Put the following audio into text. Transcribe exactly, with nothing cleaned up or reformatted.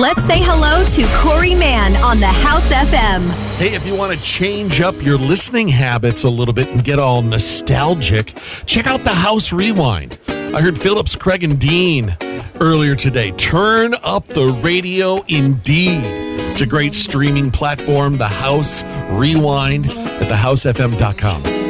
Let's say hello to Corey Mann on the House F M. Hey, if you want to change up your listening habits a little bit and get all nostalgic, check out the House Rewind. I heard Phillips, Craig, and Dean earlier today. Turn up the radio indeed. It's a great streaming platform, the House Rewind at the house f m dot com.